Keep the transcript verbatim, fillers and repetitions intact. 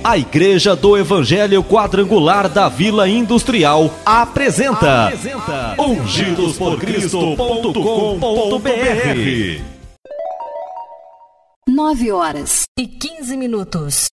A Igreja do Evangelho Quadrangular da Vila Industrial apresenta, apresenta ungidos por cristo ponto com ponto br. Nove horas e quinze minutos.